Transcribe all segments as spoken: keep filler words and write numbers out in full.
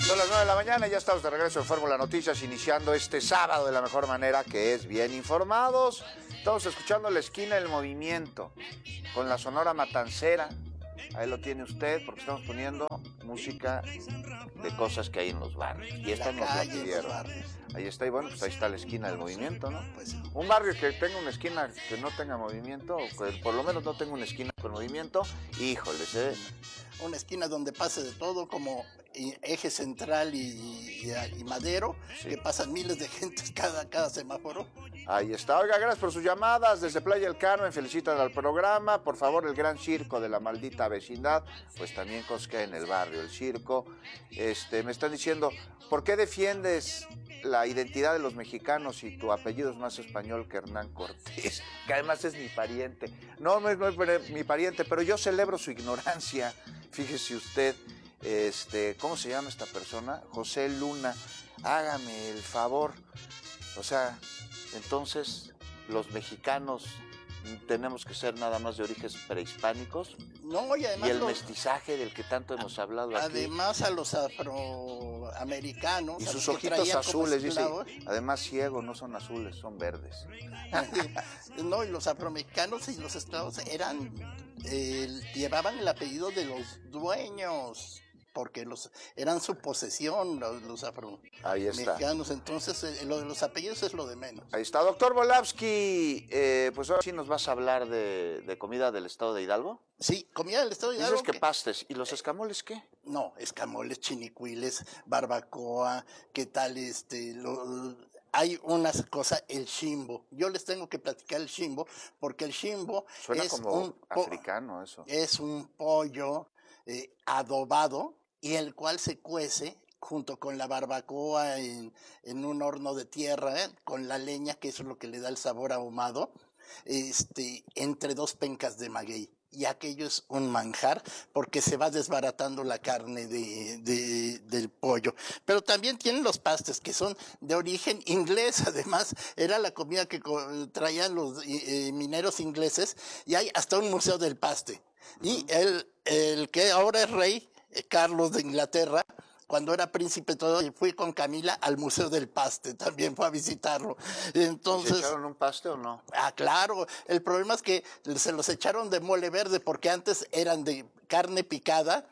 Son las nueve de la mañana y ya estamos de regreso en Fórmula Noticias, iniciando este sábado de la mejor manera, que es bien informados. Estamos escuchando La Esquina del Movimiento con la Sonora Matancera. Ahí lo tiene usted, porque estamos poniendo música de cosas que hay en los barrios. Y esta nos la pidieron. Ahí está, y bueno, pues ahí está La Esquina del Movimiento, ¿no? Pues un barrio que tenga una esquina que no tenga movimiento, o que por lo menos no tenga una esquina con movimiento, híjoles, ¿eh? Una esquina donde pase de todo, como Eje Central y, y, y Madero, sí, que pasan miles de gentes cada, cada semáforo. Ahí está. Oiga, gracias por sus llamadas desde Playa del Carmen, felicitan al programa. Por favor, el gran circo de la maldita vecindad, pues también cosque en el barrio, el circo. Este, me están diciendo, ¿por qué defiendes la identidad de los mexicanos y tu apellido es más español que Hernán Cortés? Que además es mi pariente. No, no es, no es mi pariente, pero yo celebro su ignorancia. Fíjese usted, este, ¿cómo se llama esta persona? José Luna, hágame el favor. O sea, entonces, los mexicanos tenemos que ser nada más de orígenes prehispánicos. No, y además y el los, mestizaje del que tanto hemos hablado aquí. Además a los afroamericanos. Y sus ojitos azules, dice. Además ciegos, no son azules, son verdes. No, y los afroamericanos y los esclavos eran, eh, llevaban el apellido de los dueños, porque los eran su posesión los, los afromexicanos. Entonces eh, lo de los apellidos es lo de menos. Ahí está, doctor Volavsky. Eh, pues ahora sí nos vas a hablar de, de comida del estado de Hidalgo. Sí, comida del estado de Hidalgo. Dices que, que pastes. ¿Y los escamoles qué? No, escamoles, chinicuiles, barbacoa, ¿qué tal este? Lo, hay una cosa, el chimbo. Yo les tengo que platicar el chimbo, porque el chimbo suena es como un africano eso. Es un pollo eh, adobado, y el cual se cuece junto con la barbacoa en, en un horno de tierra, ¿eh? Con la leña, que eso es lo que le da el sabor ahumado, este, entre dos pencas de maguey. Y aquello es un manjar, porque se va desbaratando la carne de, de, del pollo. Pero también tienen los pastes, que son de origen inglés. Además, era la comida que traían los eh, mineros ingleses, y hay hasta un museo del paste. Uh-huh. Y el, el que ahora es rey, Carlos de Inglaterra, cuando era príncipe todo, y fui con Camila al Museo del Paste, también fue a visitarlo. Entonces, ¿se echaron un paste o no? Ah, claro. El problema es que se los echaron de mole verde, porque antes eran de carne picada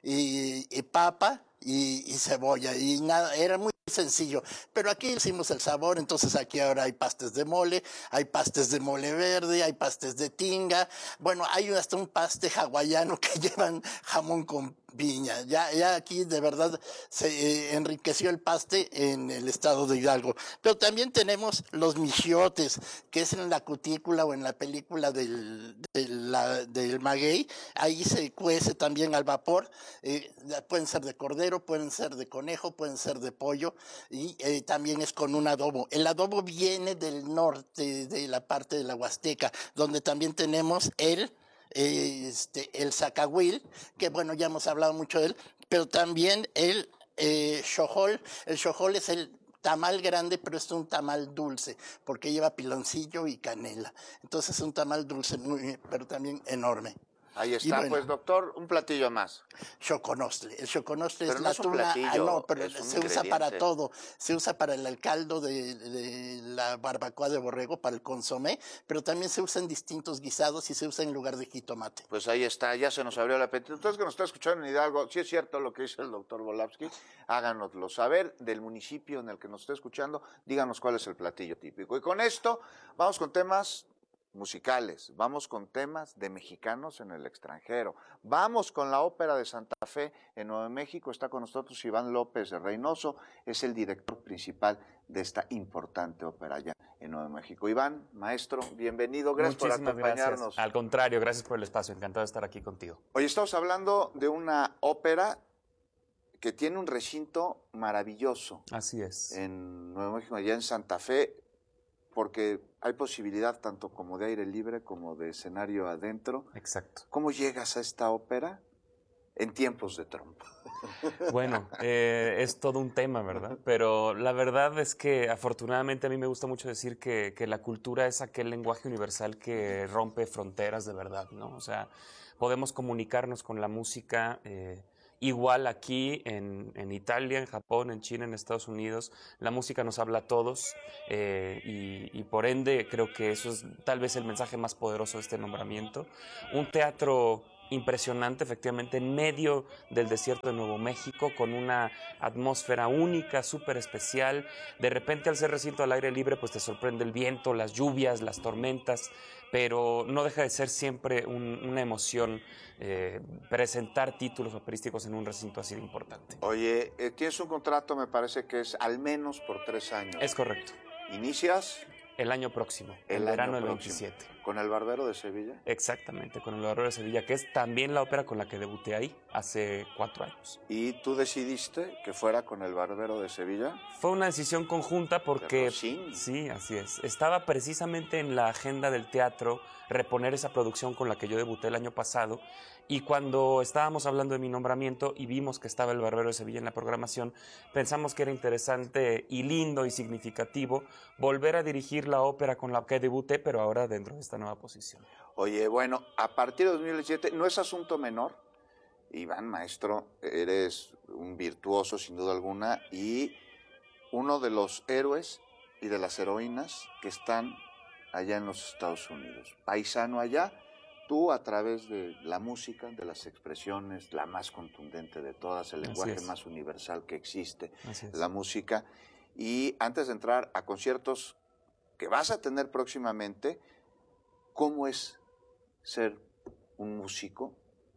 y, y papa y, y cebolla, y nada, era muy sencillo. Pero aquí hicimos el sabor, entonces aquí ahora hay pastes de mole, hay pastes de mole verde, hay pastes de tinga. Bueno, hay hasta un paste hawaiano que llevan jamón con piña. Ya, ya aquí de verdad se eh, enriqueció el paste en el estado de Hidalgo. Pero también tenemos los michiotes, que es en la cutícula o en la película del, de la, del maguey. Ahí se cuece también al vapor. Eh, pueden ser de cordero, pueden ser de conejo, pueden ser de pollo. Y eh, también es con un adobo. El adobo viene del norte, de la parte de la Huasteca, donde también tenemos el este el zacahuil, que bueno, ya hemos hablado mucho de él, pero también el eh, xojol. El xojol es el tamal grande, pero es un tamal dulce, porque lleva piloncillo y canela. Entonces es un tamal dulce, muy, pero también enorme. Ahí está, bueno, pues doctor, un platillo más. Choconostle. El choconostle pero es no la es un tuna. Platillo, ah, no, pero se ingrediente. Usa para todo. Se usa para el caldo de, de la barbacoa de borrego, para el consomé, pero también se usa en distintos guisados y se usa en lugar de jitomate. Pues ahí está, ya se nos abrió el apetito. Entonces, que nos está escuchando en Hidalgo, si es cierto lo que dice el doctor Volavsky, háganoslo saber del municipio en el que nos está escuchando, díganos cuál es el platillo típico. Y con esto, vamos con temas musicales, vamos con temas de mexicanos en el extranjero, vamos con la Ópera de Santa Fe en Nuevo México. Está con nosotros Iván López de Reynoso, es el director principal de esta importante ópera allá en Nuevo México. Iván, maestro, bienvenido, gracias Muchísimas por acompañarnos. Gracias. Al contrario, gracias por el espacio, encantado de estar aquí contigo. Hoy estamos hablando de una ópera que tiene un recinto maravilloso. Así es. En Nuevo México, allá en Santa Fe, porque hay posibilidad tanto como de aire libre como de escenario adentro. Exacto. ¿Cómo llegas a esta ópera en tiempos de Trump? Bueno, eh, es todo un tema, ¿verdad? Pero la verdad es que afortunadamente a mí me gusta mucho decir que, que la cultura es aquel lenguaje universal que rompe fronteras de verdad, ¿no? O sea, podemos comunicarnos con la música eh, Igual aquí en, en Italia, en Japón, en China, en Estados Unidos, la música nos habla a todos eh, y, y por ende creo que eso es tal vez el mensaje más poderoso de este nombramiento. Un teatro impresionante, efectivamente, en medio del desierto de Nuevo México, con una atmósfera única, súper especial. De repente, al ser recinto al aire libre, pues te sorprende el viento, las lluvias, las tormentas, pero no deja de ser siempre un, una emoción eh, presentar títulos operísticos en un recinto así de importante. Oye, eh, tienes un contrato, me parece que es al menos por tres años. Es correcto. ¿Inicias? El año próximo, El en verano del próximo. veintisiete. ¿Con El Barbero de Sevilla? Exactamente, con El Barbero de Sevilla, que es también la ópera con la que debuté ahí hace cuatro años. ¿Y tú decidiste que fuera con El Barbero de Sevilla? Fue una decisión conjunta porque... Sí. Sí, así es. Estaba precisamente en la agenda del teatro reponer esa producción con la que yo debuté el año pasado, y cuando estábamos hablando de mi nombramiento y vimos que estaba El Barbero de Sevilla en la programación, pensamos que era interesante y lindo y significativo volver a dirigir la ópera con la que debuté, pero ahora dentro de esta nueva posición. Oye, bueno, a partir de dos mil diecisiete no es asunto menor. Iván, maestro, eres un virtuoso sin duda alguna y uno de los héroes y de las heroínas que están allá en los Estados Unidos. Paisano allá, tú a través de la música, de las expresiones, la más contundente de todas, el lenguaje más universal que existe, la música. Y antes de entrar a conciertos que vas a tener próximamente, ¿cómo es ser un músico,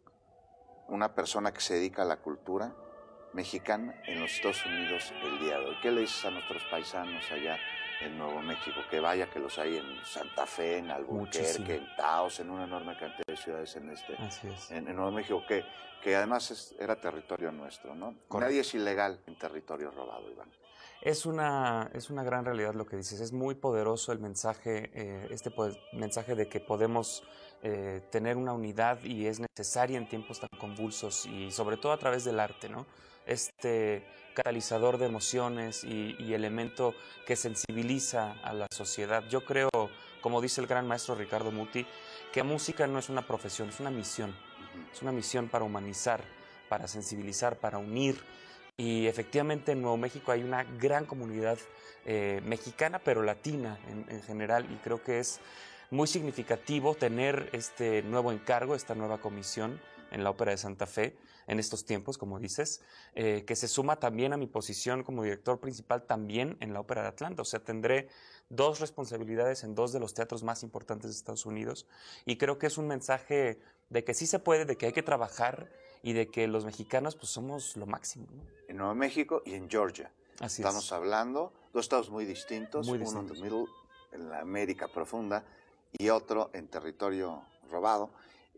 una persona que se dedica a la cultura mexicana en los Estados Unidos el día de hoy? ¿Qué le dices a nuestros paisanos allá en Nuevo México? Que vaya, que los hay en Santa Fe, en Albuquerque, en Taos, en una enorme cantidad de ciudades en este, en, en Nuevo México, que, que además es, era territorio nuestro, ¿no? Correcto. Nadie es ilegal en territorio robado, Iván. Es una, es una gran realidad lo que dices. Es muy poderoso el mensaje, eh, este po- mensaje de que podemos eh, tener una unidad y es necesaria en tiempos tan convulsos y sobre todo a través del arte, ¿no? Este catalizador de emociones y, y elemento que sensibiliza a la sociedad. Yo creo, como dice el gran maestro Ricardo Muti, que música no es una profesión, es una misión. Es una misión para humanizar, para sensibilizar, para unir. Y efectivamente en Nuevo México hay una gran comunidad eh, mexicana, pero latina en, en general, y creo que es muy significativo tener este nuevo encargo, esta nueva comisión en la Ópera de Santa Fe, en estos tiempos, como dices, eh, que se suma también a mi posición como director principal también en la Ópera de Atlanta. O sea, tendré dos responsabilidades en dos de los teatros más importantes de Estados Unidos, y creo que es un mensaje de que sí se puede, de que hay que trabajar y de que los mexicanos pues somos lo máximo, ¿no? En Nuevo México y en Georgia. Así Estamos es. hablando, dos estados muy distintos, Muy uno distintos. en the middle, en la América profunda, y otro en territorio robado.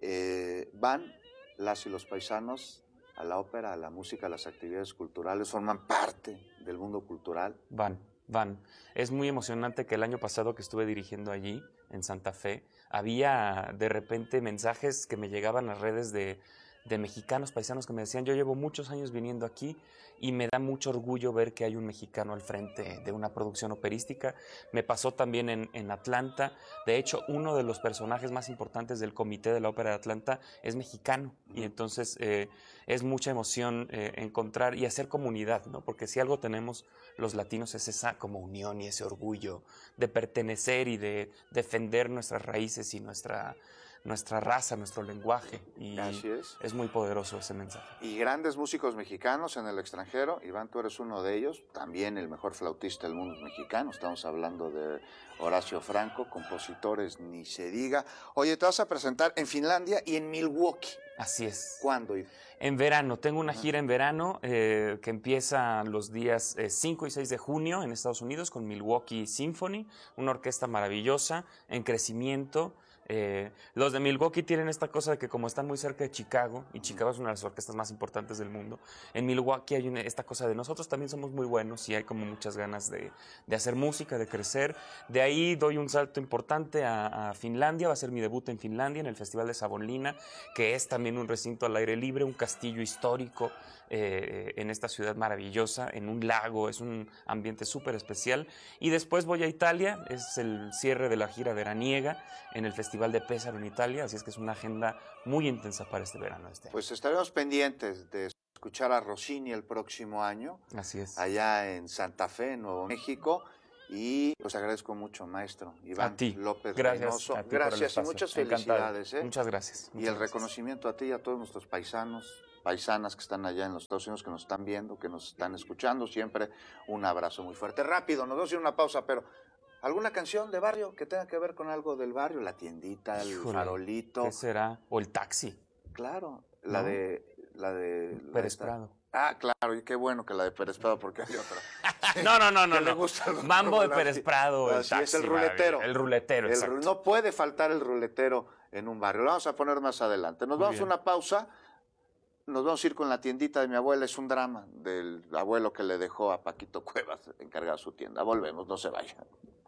Eh, van las y los paisanos a la ópera, a la música, a las actividades culturales, forman parte del mundo cultural. Van, van. Es muy emocionante que el año pasado que estuve dirigiendo allí, en Santa Fe, había de repente mensajes que me llegaban a redes de, de mexicanos, paisanos que me decían, yo llevo muchos años viniendo aquí y me da mucho orgullo ver que hay un mexicano al frente de una producción operística. Me pasó también en, en Atlanta. De hecho, uno de los personajes más importantes del comité de la Ópera de Atlanta es mexicano. Y entonces eh, es mucha emoción eh, encontrar y hacer comunidad, ¿no? Porque si algo tenemos los latinos es esa como unión y ese orgullo de pertenecer y de defender nuestras raíces y nuestra... nuestra raza, nuestro lenguaje, y Así es. es muy poderoso ese mensaje. Y grandes músicos mexicanos en el extranjero, Iván, tú eres uno de ellos, también el mejor flautista del mundo es mexicano, estamos hablando de Horacio Franco, compositores ni se diga. Oye, te vas a presentar en Finlandia y en Milwaukee. Así es. ¿Cuándo, Iván? En verano, tengo una gira en verano eh, que empieza los días eh, cinco y seis de junio en Estados Unidos con Milwaukee Symphony, una orquesta maravillosa, en crecimiento. Eh, los de Milwaukee tienen esta cosa de que como están muy cerca de Chicago, y Chicago es una de las orquestas más importantes del mundo, en Milwaukee hay una, esta cosa de nosotros también somos muy buenos y hay como muchas ganas de, de hacer música, de crecer. De ahí doy un salto importante a, a Finlandia, va a ser mi debut en Finlandia, en el Festival de Savonlinna, que es también un recinto al aire libre, un castillo histórico eh, en esta ciudad maravillosa, en un lago, es un ambiente súper especial. Y después voy a Italia, es el cierre de la gira veraniega en el Festival de Pesaro en Italia, así es que es una agenda muy intensa para este verano. Este año. Pues estaremos pendientes de escuchar a Rossini el próximo año. Así es. Allá en Santa Fe, Nuevo México. Y pues agradezco mucho, maestro Iván a ti. López Gracias, Reynoso. a ti por el Gracias y espacio. muchas Encantado. felicidades. ¿eh? Muchas gracias. Y muchas el gracias. reconocimiento a ti y a todos nuestros paisanos, paisanas que están allá en los Estados Unidos, que nos están viendo, que nos están escuchando. Siempre un abrazo muy fuerte. Rápido, nos vamos a ir a una pausa, pero ¿alguna canción de barrio que tenga que ver con algo del barrio? La tiendita, el Híjole, farolito. ¿Qué será? O el taxi. Claro, la ¿No? de... La de la Pérez esta- Prado. Ah, claro, y qué bueno que la de Pérez Prado, porque hay otra. No, no, no, no. que le no. gusta el- Mambo de la- Pérez Prado. El Así taxi, es, el ruletero. maravilla. El ruletero, El exacto. ru- no puede faltar el ruletero en un barrio. Lo vamos a poner más adelante. Nos Muy vamos a bien. una pausa. Nos vamos a ir con la tiendita de mi abuela. Es un drama del abuelo que le dejó a Paquito Cuevas encargado su tienda. Volvemos, no se vayan.